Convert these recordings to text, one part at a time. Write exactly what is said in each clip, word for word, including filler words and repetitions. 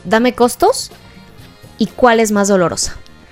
dame costos y cuál es más dolorosa.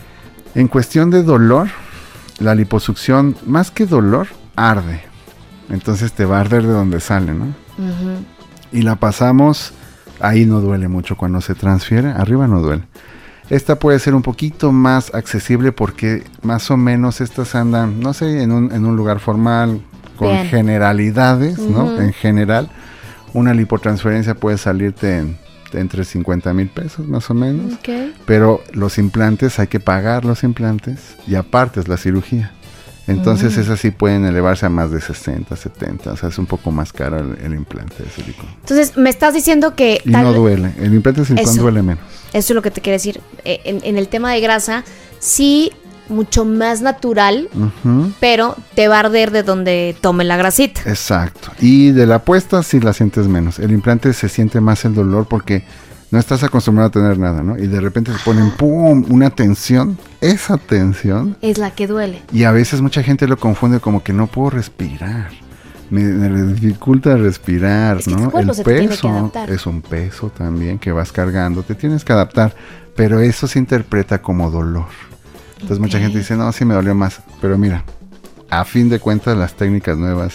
En cuestión de dolor, la liposucción, más que dolor, arde. Entonces te va a arder de donde sale, ¿no? Uh-huh. Y la pasamos, ahí no duele mucho cuando se transfiere, arriba no duele. Esta puede ser un poquito más accesible porque más o menos estas andan, no sé, en un, en un lugar formal, con Bien. generalidades, uh-huh. ¿no? En general, una lipotransferencia puede salirte en, entre cincuenta mil pesos más o menos. Okay. Pero los implantes, hay que pagar los implantes y aparte es la cirugía. Entonces mm. esas sí pueden elevarse a más de sesenta, setenta, o sea, es un poco más caro el, el implante de silicona. Entonces, me estás diciendo que... Y tal... no duele, el implante de silicona duele menos. Eso es lo que te quiero decir. En, en el tema de grasa, sí, mucho más natural, uh-huh. pero te va a arder de donde tome la grasita. Exacto, y de la puesta sí la sientes menos. El implante se siente más el dolor porque... no estás acostumbrado a tener nada, ¿no? Y de repente se ponen, ¡pum!, una tensión. Esa tensión... es la que duele. Y a veces mucha gente lo confunde como que no puedo respirar. Me, me dificulta respirar, es que ¿no? El peso es un peso también que vas cargando. Te tienes que adaptar. Pero eso se interpreta como dolor. Entonces okay. mucha gente dice, no, sí me dolió más. Pero mira, a fin de cuentas las técnicas nuevas.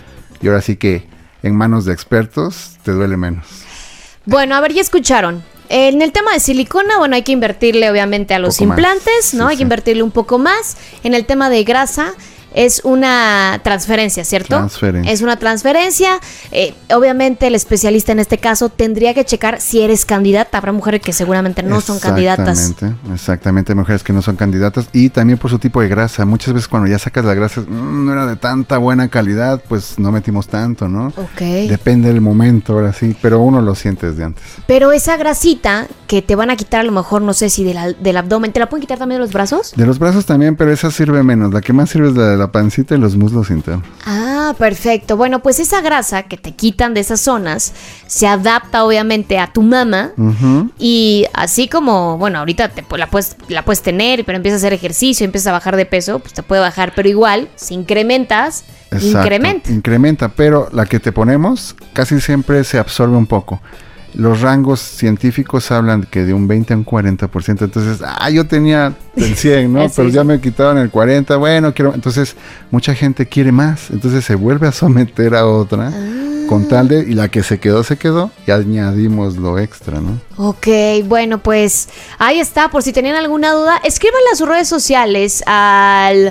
Y ahora sí que en manos de expertos te duele menos. Bueno, a ver, ya escucharon. En el tema de silicona, bueno, hay que invertirle obviamente a los implantes, ¿no? Sí, hay sí. que invertirle un poco más. En el tema de grasa, es una transferencia, ¿cierto? Transferencia. Es una transferencia. Eh, obviamente el especialista en este caso tendría que checar si eres candidata. Habrá mujeres que seguramente no son candidatas. Exactamente, exactamente, mujeres que no son candidatas. Y también por su tipo de grasa. Muchas veces cuando ya sacas la grasa, mmm, no era de tanta buena calidad, pues no metimos tanto, ¿no? Ok. Depende del momento, ahora sí, pero uno lo siente desde antes. Pero esa grasita que te van a quitar a lo mejor, no sé si de la, del abdomen, ¿te la pueden quitar también de los brazos? De los brazos también, pero esa sirve menos. La que más sirve es la de la pancita y los muslos internos. Ah, perfecto. Bueno, pues esa grasa que te quitan de esas zonas se adapta obviamente a tu mama uh-huh. y así como, bueno, ahorita te, la, puedes, la puedes tener, pero empiezas a hacer ejercicio, empiezas a bajar de peso, pues te puede bajar, pero igual, si incrementas, Exacto, incrementa. Incrementa, pero la que te ponemos casi siempre se absorbe un poco. Los rangos científicos hablan que de un veinte a un cuarenta por ciento. Entonces, ah, yo tenía el cien, ¿no? sí, Pero ya me quitaron el cuarenta, bueno, quiero... Entonces, mucha gente quiere más. Entonces, se vuelve a someter a otra ah. con tal de... Y la que se quedó, se quedó. Y añadimos lo extra, ¿no? Ok, bueno, pues ahí está. Por si tenían alguna duda, escríbanle a sus redes sociales al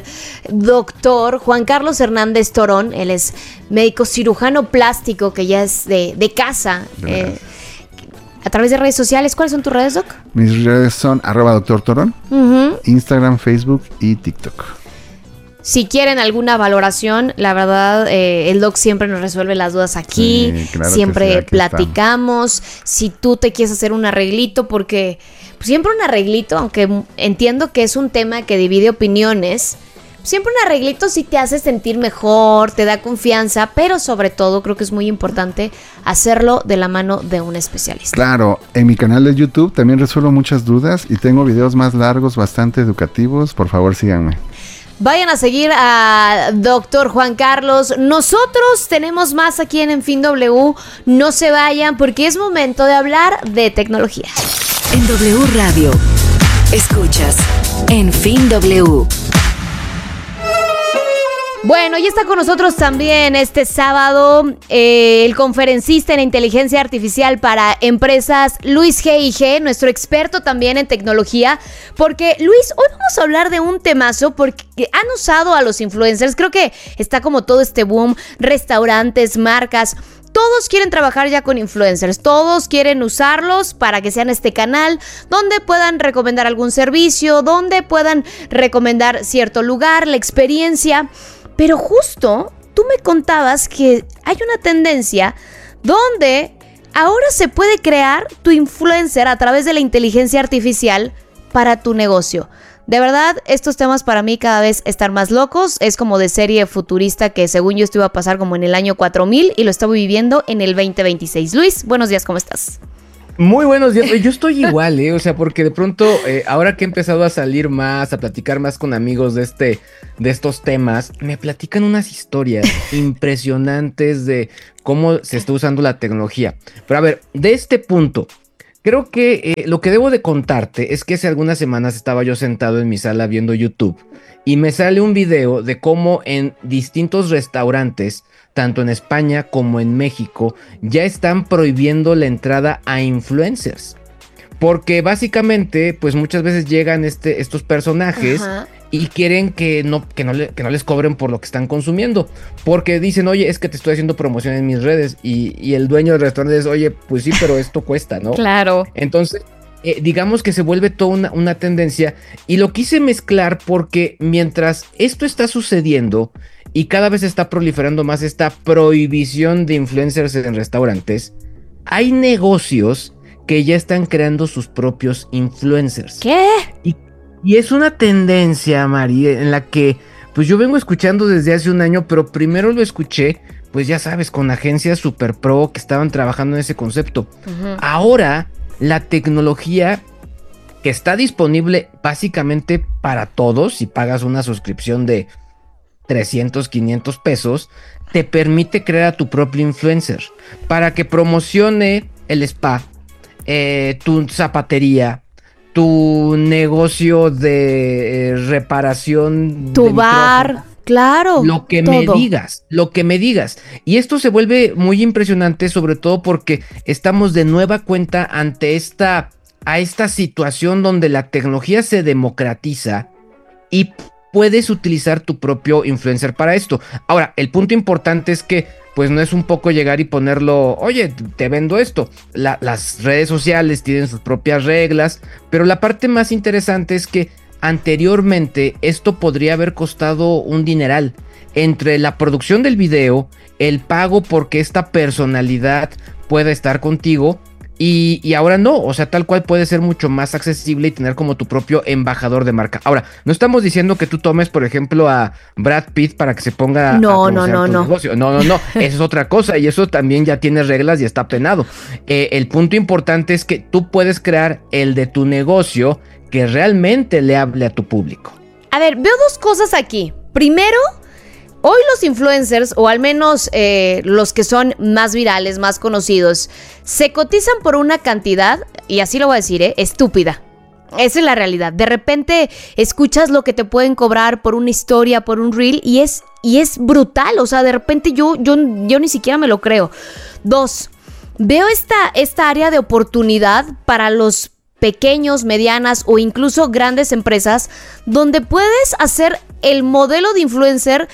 doctor Juan Carlos Hernández Torón. Él es médico cirujano plástico que ya es de, de casa. Eh, a través de redes sociales. ¿Cuáles son tus redes, Doc? Mis redes son arroba doctor Torón, uh-huh. Instagram, Facebook y TikTok. Si quieren alguna valoración, la verdad, eh, el Doc siempre nos resuelve las dudas aquí. Sí, claro siempre sí, platicamos. Estamos. Si tú te quieres hacer un arreglito, porque pues, siempre un arreglito, aunque entiendo que es un tema que divide opiniones, siempre un arreglito sí te hace sentir mejor, te da confianza, pero sobre todo creo que es muy importante hacerlo de la mano de un especialista. Claro, en mi canal de YouTube también resuelvo muchas dudas y tengo videos más largos, bastante educativos. Por favor, síganme. Vayan a seguir a doctor Juan Carlos. Nosotros tenemos más aquí en En Fin W. No se vayan porque es momento de hablar de tecnología. En W Radio, escuchas En Fin W. Bueno, y está con nosotros también este sábado eh, el conferencista en inteligencia artificial para empresas, Luis G I G, nuestro experto también en tecnología. Porque, Luis, hoy vamos a hablar de un temazo porque han usado a los influencers. Creo que está como todo este boom, restaurantes, marcas. Todos quieren trabajar ya con influencers, todos quieren usarlos para que sean este canal donde puedan recomendar algún servicio, donde puedan recomendar cierto lugar, la experiencia. Pero justo tú me contabas que hay una tendencia donde ahora se puede crear tu influencer a través de la inteligencia artificial para tu negocio. De verdad, estos temas para mí cada vez están más locos. Es como de serie futurista que según yo esto iba a pasar como en el año cuatro mil y lo estaba viviendo en el veinte veintiséis. Luis, buenos días, ¿cómo estás? Muy buenos días, yo estoy igual, ¿eh? O sea, porque de pronto, eh, ahora que he empezado a salir más, a platicar más con amigos de este, de estos temas, me platican unas historias impresionantes de cómo se está usando la tecnología. Pero a ver, de este punto, Creo que eh, lo que debo de contarte es que hace algunas semanas estaba yo sentado en mi sala viendo YouTube y me sale un video de cómo en distintos restaurantes, tanto en España como en México, ya están prohibiendo la entrada a influencers. Porque básicamente, pues muchas veces llegan este, estos personajes Ajá. y quieren que no, que, no le, que no les cobren por lo que están consumiendo. Porque dicen, oye, es que te estoy haciendo promoción en mis redes. Y, y el dueño del restaurante dice, oye, pues sí, pero esto cuesta, ¿no? Claro. Entonces, eh, digamos que se vuelve toda una, una tendencia. Y lo quise mezclar porque mientras esto está sucediendo y cada vez está proliferando más esta prohibición de influencers en restaurantes, hay negocios que ya están creando sus propios influencers. ¿Qué? Y, y es una tendencia, Mari, en la que pues yo vengo escuchando desde hace un año, pero primero lo escuché, pues ya sabes, con agencias super pro que estaban trabajando en ese concepto. Uh-huh. Ahora, la tecnología que está disponible básicamente para todos, si pagas una suscripción de trescientos, quinientos pesos, te permite crear a tu propio influencer para que promocione el spa, Eh, tu zapatería, tu negocio de eh, reparación, tu bar, claro, lo que todo. me digas, lo que me digas. Y esto se vuelve muy impresionante, sobre todo porque estamos de nueva cuenta ante esta, a esta situación donde la tecnología se democratiza y puedes utilizar tu propio influencer para esto. Ahora, el punto importante es que pues no es un poco llegar y ponerlo, oye, te vendo esto. La, las redes sociales tienen sus propias reglas, pero la parte más interesante es que anteriormente esto podría haber costado un dineral. Entre la producción del video, el pago porque esta personalidad pueda estar contigo, Y, y ahora no, o sea, tal cual puede ser mucho más accesible y tener como tu propio embajador de marca. Ahora, no estamos diciendo que tú tomes, por ejemplo, a Brad Pitt para que se ponga no, a no, no, tu no. negocio. No, no, no, eso es otra cosa y eso también ya tiene reglas y está penado. Eh, el punto importante es que tú puedes crear el de tu negocio que realmente le hable a tu público. A ver, veo dos cosas aquí. Primero, hoy los influencers, o al menos eh, los que son más virales, más conocidos, se cotizan por una cantidad, y así lo voy a decir, ¿eh? Estúpida. Esa es la realidad. De repente escuchas lo que te pueden cobrar por una historia, por un reel, y es, y es brutal. O sea, de repente yo, yo, yo ni siquiera me lo creo. Dos, veo esta, esta área de oportunidad para los pequeños, medianas o incluso grandes empresas, donde puedes hacer el modelo de influencer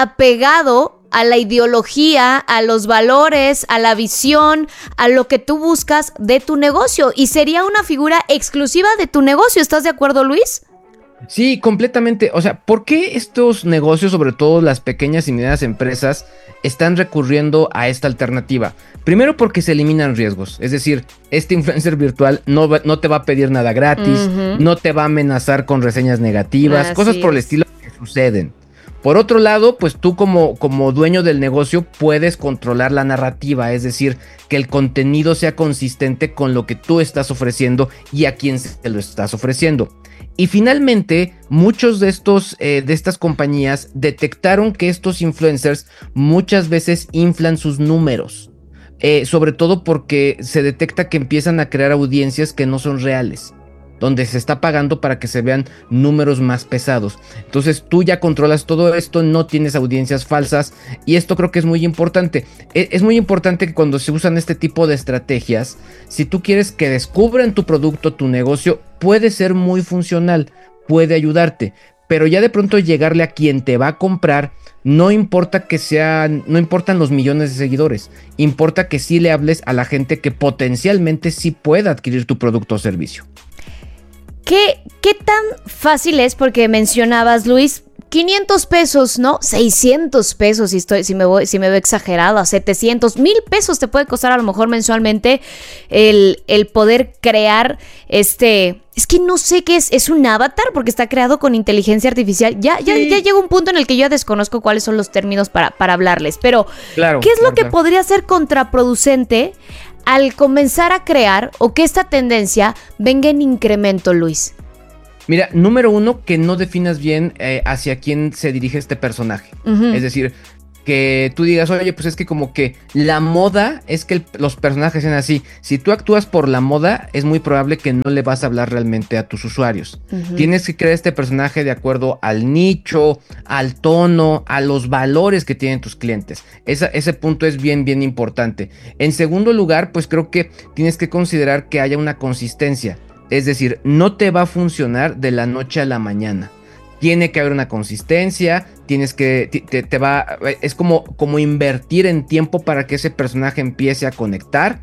apegado a la ideología, a los valores, a la visión, a lo que tú buscas de tu negocio, y sería una figura exclusiva de tu negocio. ¿Estás de acuerdo, Luis? Sí, completamente. O sea, ¿por qué estos negocios, sobre todo las pequeñas y medianas empresas, están recurriendo a esta alternativa? Primero, porque se eliminan riesgos. Es decir, este influencer virtual no, va, no te va a pedir nada gratis, uh-huh. no te va a amenazar con reseñas negativas, Así cosas por el estilo que suceden. Por otro lado, pues tú como, como dueño del negocio puedes controlar la narrativa, es decir, que el contenido sea consistente con lo que tú estás ofreciendo y a quién se lo estás ofreciendo. Y finalmente, muchos de estos eh, de estas compañías detectaron que estos influencers muchas veces inflan sus números, eh, sobre todo porque se detecta que empiezan a crear audiencias que no son reales, donde se está pagando para que se vean números más pesados. Entonces tú ya controlas todo esto, no tienes audiencias falsas, y esto creo que es muy importante. Es muy importante que cuando se usan este tipo de estrategias, si tú quieres que descubran tu producto, tu negocio, puede ser muy funcional, puede ayudarte, pero ya de pronto llegarle a quien te va a comprar, no importa que sean, no importan los millones de seguidores, importa que sí le hables a la gente que potencialmente sí pueda adquirir tu producto o servicio. ¿Qué, ¿Qué tan fácil es? Porque mencionabas, Luis, quinientos pesos, ¿no? seiscientos pesos, si, estoy, si, me voy, si me veo exagerada, setecientos, mil pesos te puede costar a lo mejor mensualmente el, el poder crear este... Es que no sé qué es, es un avatar porque está creado con inteligencia artificial. Ya, ya, sí. ya llega un punto en el que yo ya desconozco cuáles son los términos para, para hablarles, pero claro, ¿qué es claro, lo que claro. podría ser contraproducente al comenzar a crear, o que esta tendencia venga en incremento, Luis? Mira, número uno, que no definas bien eh, hacia quién se dirige este personaje. Uh-huh. Es decir, que tú digas, oye, pues es que como que la moda es que el, los personajes sean así. Si tú actúas por la moda, es muy probable que no le vas a hablar realmente a tus usuarios. Uh-huh. Tienes que crear este personaje de acuerdo al nicho, al tono, a los valores que tienen tus clientes. Esa, ese punto es bien, bien importante. En segundo lugar, pues creo que tienes que considerar que haya una consistencia. Es decir, no te va a funcionar de la noche a la mañana. Tiene que haber una consistencia, tienes que, te, te va, es como, como invertir en tiempo para que ese personaje empiece a conectar.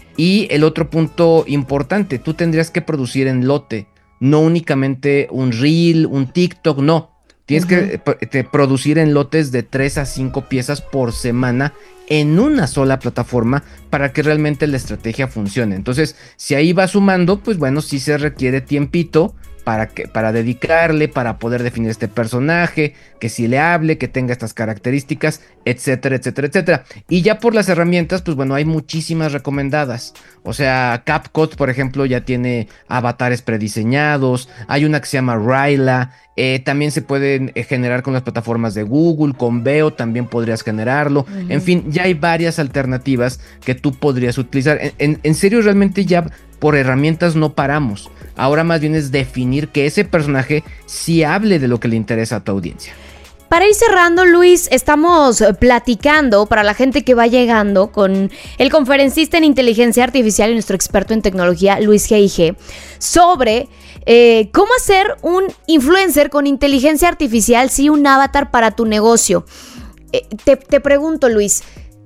Y el otro punto importante, tú tendrías que producir en lote, no únicamente un reel, un TikTok, no. Tienes uh-huh. que te, producir en lotes de tres a cinco piezas por semana en una sola plataforma para que realmente la estrategia funcione. Entonces, si ahí vas sumando, pues bueno, sí se requiere tiempito para, que, para dedicarle, para poder definir este personaje, que sí le hable, que tenga estas características, etcétera, etcétera, etcétera. Y ya por las herramientas, pues bueno, hay muchísimas recomendadas. O sea, CapCut, por ejemplo, ya tiene avatares prediseñados, hay una que se llama Ryla, eh, también se pueden eh, generar con las plataformas de Google, con Veo también podrías generarlo. Uh-huh. En fin, ya hay varias alternativas que tú podrías utilizar. En, en, en serio, realmente ya por herramientas no paramos. Ahora más bien es definir que ese personaje sí hable de lo que le interesa a tu audiencia. Para ir cerrando, Luis, estamos platicando para la gente que va llegando con el conferencista en inteligencia artificial y nuestro experto en tecnología, Luis G I G, sobre eh, cómo hacer un influencer con inteligencia artificial, sí, un avatar para tu negocio. Eh, te, te pregunto, Luis,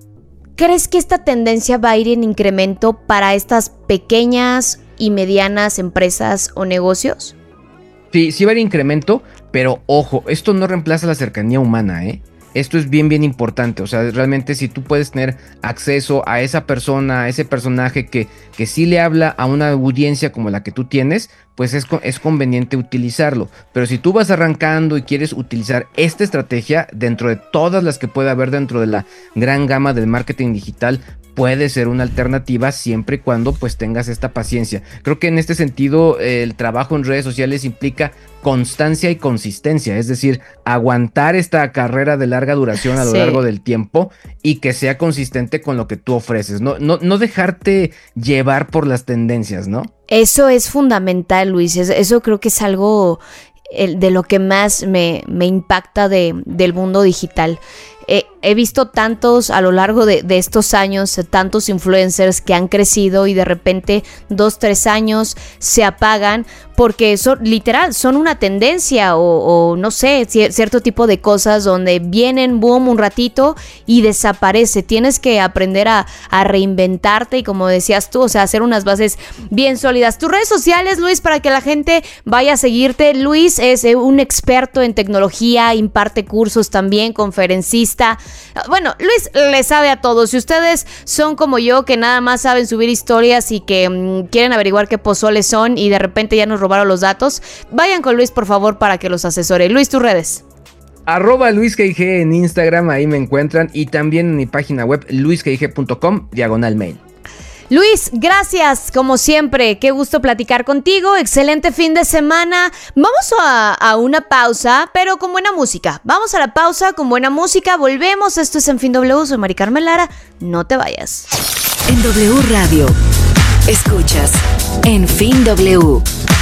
¿crees que esta tendencia va a ir en incremento para estas pequeñas y medianas empresas o negocios? Sí, sí va a haber incremento, pero ojo, esto no reemplaza la cercanía humana, ¿eh? Esto es bien, bien importante. O sea, realmente si tú puedes tener acceso a esa persona, a ese personaje que, que sí le habla a una audiencia como la que tú tienes, pues es, es conveniente utilizarlo. Pero si tú vas arrancando y quieres utilizar esta estrategia dentro de todas las que puede haber dentro de la gran gama del marketing digital, puede ser una alternativa siempre y cuando pues tengas esta paciencia. Creo que en este sentido eh, el trabajo en redes sociales implica constancia y consistencia, es decir, aguantar esta carrera de larga duración a lo sí. largo del tiempo y que sea consistente con lo que tú ofreces, no, no, no dejarte llevar por las tendencias, ¿no? Eso es fundamental, Luis, eso creo que es algo de lo que más me, me impacta de, del mundo digital. Eh, he visto tantos a lo largo de, de estos años, tantos influencers que han crecido y de repente dos, tres años se apagan porque son literal, son una tendencia o, o no sé, cierto tipo de cosas donde vienen, boom, un ratito y desaparece. Tienes que aprender a, a reinventarte y como decías tú, o sea, hacer unas bases bien sólidas. Tus redes sociales, Luis, para que la gente vaya a seguirte. Luis es un experto en tecnología, imparte cursos también, conferencista. Bueno, Luis le sabe a todos. Si ustedes son como yo, que nada más saben subir historias y que mmm, quieren averiguar qué pozoles son y de repente ya nos robaron los datos, vayan con Luis, por favor, para que los asesore. Luis, tus redes. Arroba Luis G I G en Instagram, ahí me encuentran, y también en mi página web luis g i g punto com, diagonal mail. Luis, gracias, como siempre, qué gusto platicar contigo, excelente fin de semana. Vamos a, a una pausa, pero con buena música. Vamos a la pausa con buena música, volvemos, esto es En Fin W, soy Mari Carmen Lara, no te vayas. En W Radio, escuchas En Fin W.